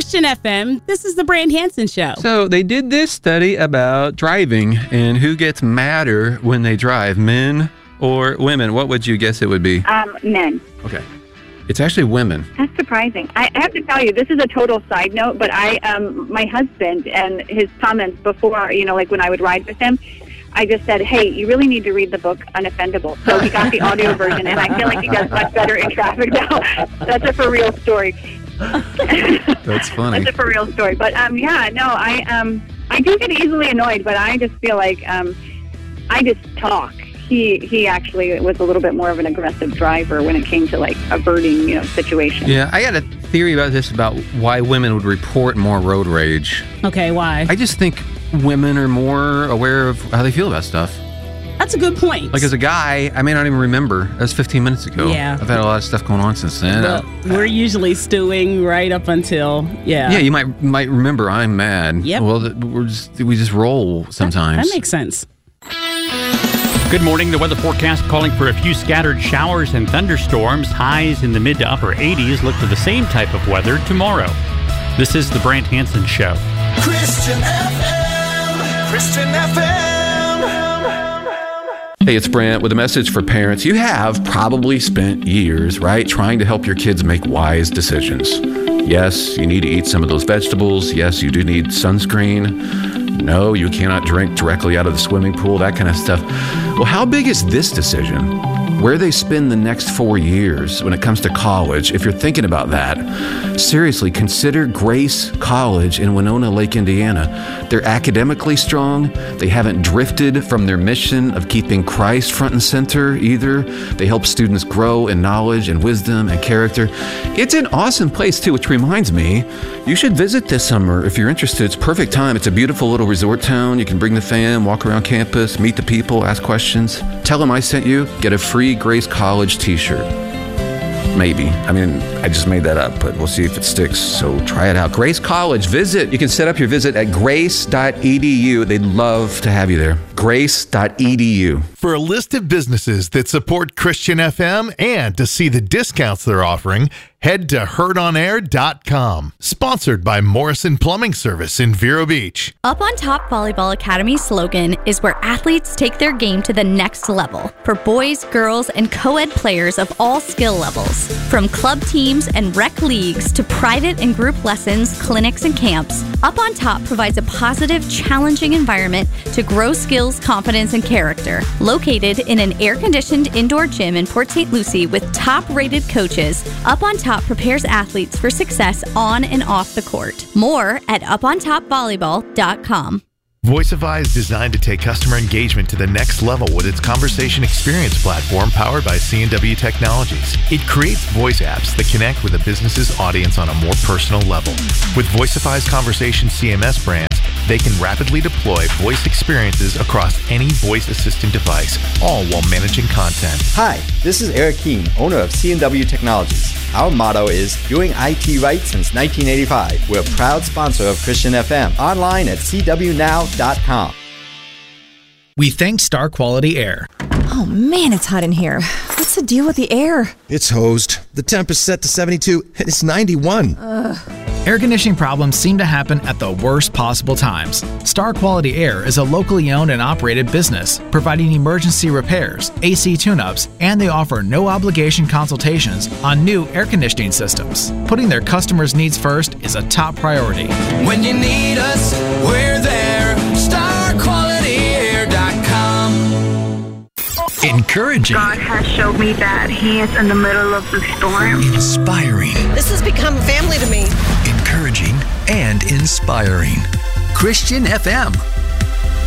Christian FM. This is the Brand Hansen Show. So they did this study about driving and who gets madder when they drive, men or women. What would you guess it would be? Men. Okay. It's actually women. That's surprising. I have to tell you, this is a total side note, but my husband and his comments before, like when I would ride with him, I just said, hey, you really need to read the book Unoffendable. So he got the audio version, and I feel like he does much better in traffic now. That's a for real story. That's funny. That's a for real story. But I do get easily annoyed, but I just feel like I just talk. He actually was a little bit more of an aggressive driver when it came to like averting, situations. Yeah, I got a theory about this, about why women would report more road rage. Okay, why? I just think women are more aware of how they feel about stuff. That's a good point. Like as a guy, I may not even remember. That was 15 minminutes ago. Yeah. I've had a lot of stuff going on since then. Well, we're usually stewing right up until, Yeah, you might remember I'm mad. Yep. Well, we just roll sometimes. That makes sense. Good morning. The weather forecast calling for a few scattered showers and thunderstorms. Highs in the mid to upper 80s. Look for the same type of weather tomorrow. This is the Brand Hansen Show. Christian FM. Christian FM. Hey, it's Brant with a message for parents. You have probably spent years, right, trying to help your kids make wise decisions. Yes, you need to eat some of those vegetables. Yes, you do need sunscreen. No, you cannot drink directly out of the swimming pool, that kind of stuff. Well, how big is this decision? Where they spend the next 4 years when it comes to college? If you're thinking about that, seriously, consider Grace College in Winona Lake, Indiana. They're academically strong. They haven't drifted from their mission of keeping Christ front and center either. They help students grow in knowledge and wisdom and character. It's an awesome place too, which reminds me, you should visit this summer if you're interested. It's perfect time. It's a beautiful little resort town. You can bring the fam, walk around campus, meet the people, ask questions. Tell them I sent you. Get a free Grace College t-shirt. Maybe. I mean, I just made that up, but we'll see if it sticks. So try it out. Grace College, visit. You can set up your visit at grace.edu. They'd love to have you there. Grace.edu. For a list of businesses that support Christian FM and to see the discounts they're offering, head to heardonair.com. Sponsored by Morrison Plumbing Service in Vero Beach. Up on Top Volleyball Academy's slogan is where athletes take their game to the next level for boys, girls, and co-ed players of all skill levels. From club teams and rec leagues to private and group lessons, clinics, and camps, Up on Top provides a positive, challenging environment to grow skills, confidence, and character. Located in an air-conditioned indoor gym in Port St. Lucie with top-rated coaches, Up on Top prepares athletes for success on and off the court. More at upontopvolleyball.com. Voicify is designed to take customer engagement to the next level with its conversation experience platform powered by C&W Technologies. It creates voice apps that connect with a business's audience on a more personal level. With Voicify's conversation CMS brands, they can rapidly deploy voice experiences across any voice assistant device, all while managing content. Hi, this is Eric Keene, owner of C&W Technologies. Our motto is doing IT right since 1985. We're a proud sponsor of Christian FM. Online at cwnow.com. We thank Star Quality Air. Oh man, it's hot in here. What's the deal with the air? It's hosed. The temp is set to 72 and it's 91. Air conditioning problems seem to happen at the worst possible times. Star Quality Air is a locally owned and operated business, providing emergency repairs, AC tune-ups, and they offer no-obligation consultations on new air conditioning systems. Putting their customers' needs first is a top priority. When you need us, we're there. StarQualityAir.com. Encouraging. God has showed me that He is in the middle of the storm. Inspiring. This has become family to me. Encouraging and inspiring. Christian FM,